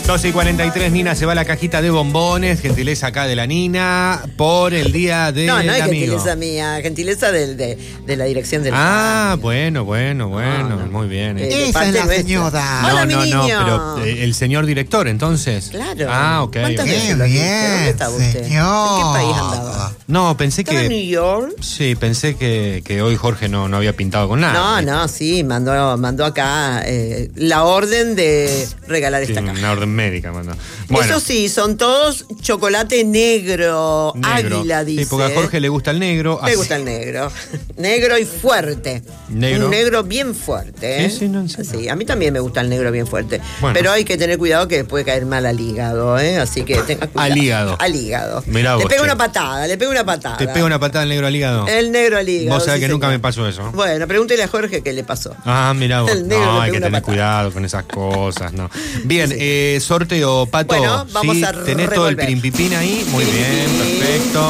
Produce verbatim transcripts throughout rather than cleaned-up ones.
doce y cuarenta y tres, Nina se va a la cajita de bombones, gentileza acá de la Nina, por el día del No, no es amigo. gentileza mía, gentileza del, de, de la dirección del Ah, cambio. bueno, bueno, bueno, No, no. muy bien. Eh, Eh, de Esa parte es la nuestra. señora. Hola, no, mi no, niño. no, pero eh, el señor director, entonces. Claro. Ah, ok. ¿Cuántas ok. veces Qué lo viste? bien, ¿Dónde estaba usted? señor. ¿En qué país andaba? No, pensé ¿Estaba en que... New York? Sí, pensé que, que hoy Jorge no, no había pintado con nada. No, no, sí, mandó, mandó acá eh, la orden de regalar Sí, esta caja. una orden médica mandó. Bueno, Eso sí, son todos chocolate negro, negro. águila, dice. Sí, porque a Jorge le gusta el negro. Le así. gusta el negro. Negro y fuerte. Negro. Un negro bien fuerte, ¿eh? Sí, sí, no, en serio. Sí, a mí también me gusta el negro bien fuerte. Bueno. Pero hay que tener cuidado que puede caer mal al hígado, ¿eh? Así que tenga cuidado. Al hígado. Al hígado. Mirá le vos, pega che. una patada, le pega una patada. ¿Te pega una patada el negro al hígado? El negro al hígado. Vos sabés sí, que nunca señor. me pasó eso. Bueno, pregúntele a Jorge qué le pasó. Ah, mirá vos. El negro No, le hay pega que una tener patada. cuidado con esas cosas, ¿no? Bien, eh, sorteo, Pato. Bueno, vamos ¿sí? a ¿Tenés todo el revolver. pirimpipín ahí? Muy bien, Pirimpipín. perfecto.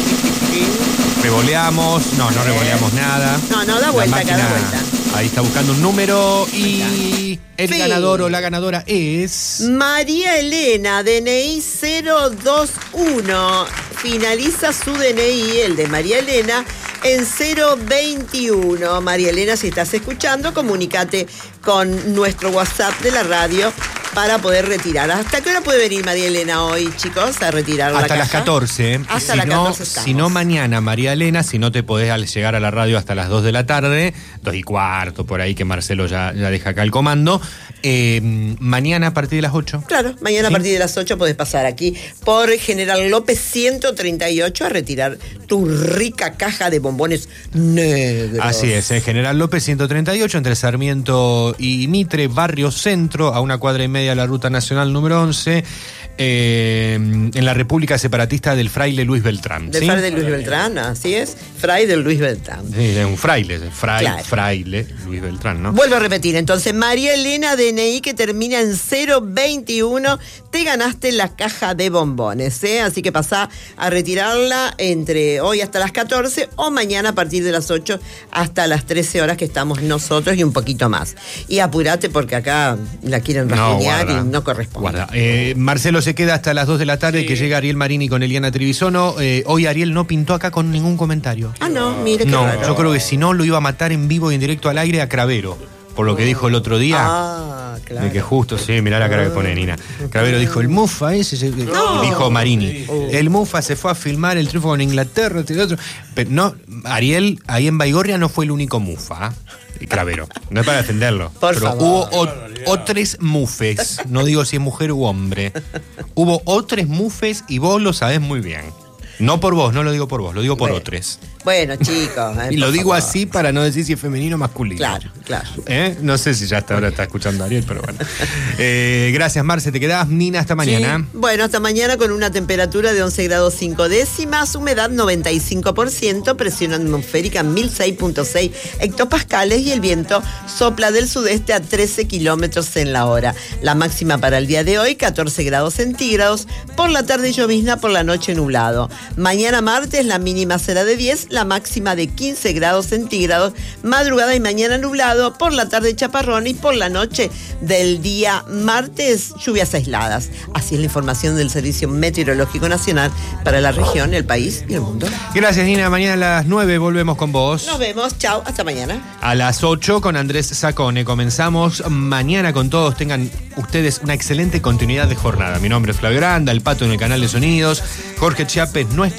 Revoleamos. No, no revoleamos nada. No, no, da La vuelta acá, da máquina vuelta. Ahí está buscando un número y el Sí. ganador o la ganadora es... María Elena, D N I cero dos uno. Finaliza su D N I, el de María Elena, en cero veintiuno. María Elena, si estás escuchando, comunícate con nuestro WhatsApp de la radio para poder retirar. ¿Hasta qué hora puede venir María Elena hoy, chicos, a retirar la Hasta caja? las catorce. ¿eh? Hasta si las no, catorce estamos. si no, mañana, María Elena, si no te podés al- llegar a la radio hasta las dos de la tarde, dos y cuarto, por ahí que Marcelo ya, ya deja acá el comando, eh, mañana a partir de las ocho. Claro, mañana ¿Sí? a partir de las ocho podés pasar aquí por General López ciento treinta y ocho a retirar tu rica caja de bombones negros. Así es, en General López ciento treinta y ocho, entre Sarmiento y Mitre, Barrio Centro, a una cuadra y media de la Ruta Nacional número once, eh, en la República Separatista del Fraile Luis Beltrán. Del ¿sí? Fray de Luis Beltrán, así es. Fray del Luis Beltrán. Sí, es un fraile, fray, Claro. fraile Luis Beltrán, ¿no? Vuelvo a repetir, entonces, María Elena, D N I que termina en cero veintiuno, te ganaste la caja de bombones, ¿eh? Así que pasá a retirarla entre hoy hasta las catorce o mañana a partir de las ocho hasta las trece horas que estamos nosotros y un poquito más. Y apurate porque acá la quieren rasguñar guarda, y no corresponde. Guarda. Eh, Marcelo se queda hasta las dos de la tarde, Sí. que llega Ariel Marini con Eliana Trivisono. Eh, hoy Ariel no pintó acá con ningún comentario. Ah, no, mire qué No, raro. yo creo que si no lo iba a matar en vivo y en directo al aire a Cravero, por lo que dijo el otro día. Ah, claro. De que justo, sí, mirá la cara que pone Nina. Cravero dijo, el Mufa ese, se- dijo Marini. El Mufa se fue a filmar el triunfo con Inglaterra, este y otro. Pero no, Ariel, ahí en Baigorria no fue el único Mufa. ¿eh? Cravero. No es para defenderlo. Por pero favor. hubo o- otros mufes. No digo si es mujer u hombre. Hubo otros mufes y vos lo sabés muy bien. No por vos, no lo digo por vos, lo digo por Bueno. otros. Bueno, chicos. eh, Y lo por digo favor. así para no decir si es femenino o masculino. Claro, claro. ¿Eh? No sé si ya hasta ahora está escuchando a Ariel, pero bueno. Eh, gracias, Marce. Te quedás, Nina, hasta mañana. Bueno, hasta mañana con una temperatura de once grados cinco décimas, humedad noventa y cinco por ciento, presión atmosférica mil seis punto seis hectopascales y el viento sopla del sudeste a trece kilómetros en la hora. La máxima para el día de hoy, catorce grados centígrados, por la tarde llovizna, por la noche nublado. Mañana martes la mínima será de diez, la máxima de quince grados centígrados, madrugada y mañana nublado, por la tarde chaparrón y por la noche del día martes lluvias aisladas. Así es la información del Servicio Meteorológico Nacional para la región, el país y el mundo. Gracias, Nina. Mañana a las nueve volvemos con vos. Nos vemos, chao, hasta mañana. A las ocho con Andrés Sacone. Comenzamos mañana con todos. Tengan ustedes una excelente continuidad de jornada. Mi nombre es Flavio Granda, el Pato en el canal de sonidos. Jorge Chiapes, nuestro